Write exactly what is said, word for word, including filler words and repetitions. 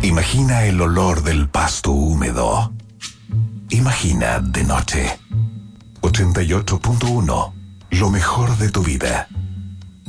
Imagina el olor del pasto húmedo. Imagina de noche. ochenta y ocho punto uno. Lo mejor de tu vida.